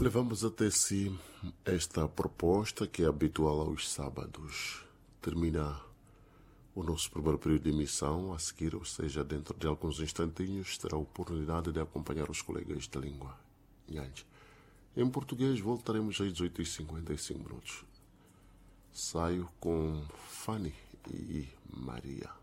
Levamos até si esta proposta que é habitual aos sábados. Termina o nosso primeiro período de emissão a seguir, ou seja, dentro de alguns instantinhos, terá a oportunidade de acompanhar os colegas da língua Nhange. Em português, voltaremos às 18h55. Saio com Fanny e Maria.